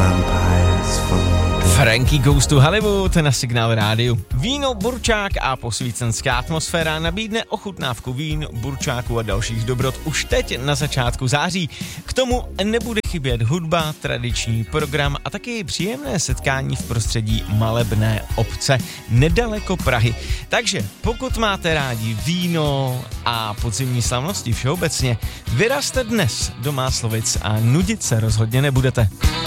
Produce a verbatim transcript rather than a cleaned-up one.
Frankie Goes to Hollywood na Signál rádiu. Víno, burčák a posvícenská atmosféra nabídne ochutnávku vín, burčáků a dalších dobrot už teď na začátku září. K tomu nebude chybět hudba, tradiční program a taky příjemné setkání v prostředí malebné obce nedaleko Prahy. Takže pokud máte rádi víno a podzimní slavnosti všeobecně, vyrazte dnes do Máslovic a nudit se rozhodně nebudete.